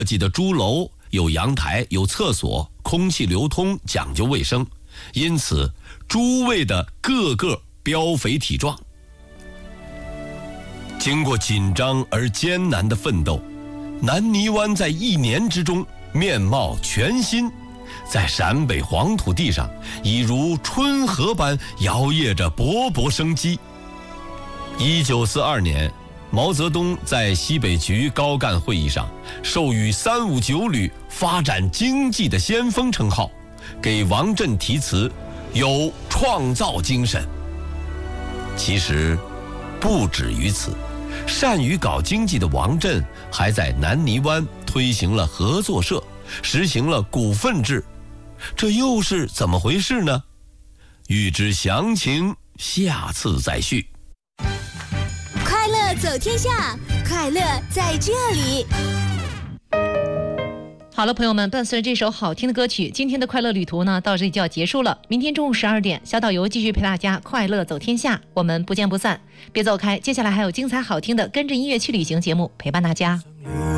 计的朱楼，有阳台，有厕所，空气流通，讲究卫生，因此诸位的个个膘肥体壮。经过紧张而艰难的奋斗，南泥湾在1年之中面貌全新，在陕北黄土地上已如春河般摇曳着勃勃生机。1942年，毛泽东在西北局高干会议上授予359旅发展经济的先锋称号，给王震题词有创造精神。其实不止于此，善于搞经济的王震还在南泥湾推行了合作社，实行了股份制，这又是怎么回事呢？欲知详情，下次再续。 快乐走天下，快乐在这里。 好了，朋友们，伴随这首好听的歌曲，今天的快乐旅途呢，到这里就要结束了。明天中午12点，小导游继续陪大家快乐走天下，我们不见不散。别走开，接下来还有精彩好听的跟着音乐去旅行节目陪伴大家。